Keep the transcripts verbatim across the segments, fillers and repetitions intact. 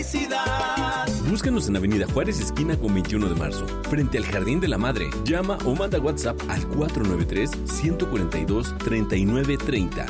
felicidad. Búscanos en Avenida Juárez, esquina con veintiuno de marzo, frente al Jardín de la Madre. Llama o manda WhatsApp al cuatro nueve tres, uno cuatro dos, tres nueve tres cero.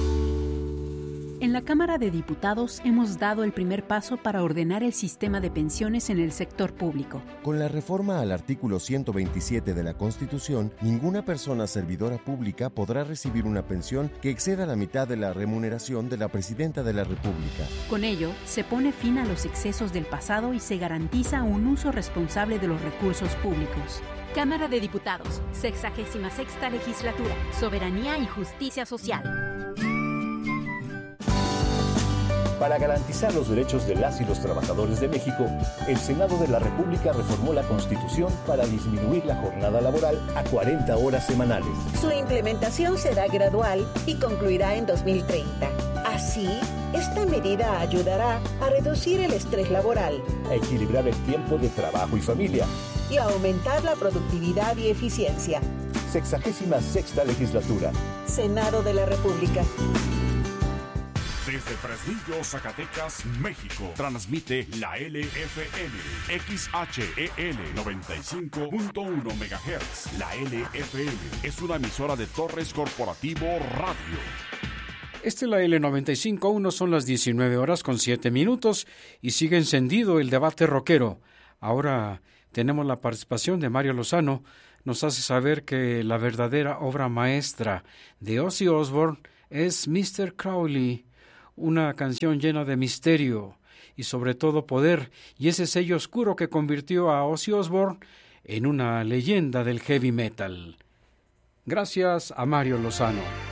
En la Cámara de Diputados hemos dado el primer paso para ordenar el sistema de pensiones en el sector público. Con la reforma al artículo ciento veintisiete de la Constitución, ninguna persona servidora pública podrá recibir una pensión que exceda la mitad de la remuneración de la Presidenta de la República. Con ello, se pone fin a los excesos del pasado y se garantiza un uso responsable de los recursos públicos. Cámara de Diputados, sexagésima sexta legislatura, soberanía y justicia social. Para garantizar los derechos de las y los trabajadores de México, el Senado de la República reformó la Constitución para disminuir la jornada laboral a cuarenta horas semanales. Su implementación será gradual y concluirá en dos mil treinta. Así, esta medida ayudará a reducir el estrés laboral, a equilibrar el tiempo de trabajo y familia y a aumentar la productividad y eficiencia. Sexagésima sexta legislatura. Senado de la República. Desde Fresnillo, Zacatecas, México, transmite la L F M, X H E L noventa y cinco punto uno megahertz. La L F M es una emisora de Torres Corporativo Radio. Este es la L noventa y cinco punto uno, son las diecinueve horas con siete minutos y sigue encendido el debate rockero. Ahora tenemos la participación de Mario Lozano. Nos hace saber que la verdadera obra maestra de Ozzy Osbourne es mister Crowley, una canción llena de misterio y sobre todo poder, y ese sello oscuro que convirtió a Ozzy Osbourne en una leyenda del heavy metal. Gracias a Mario Lozano.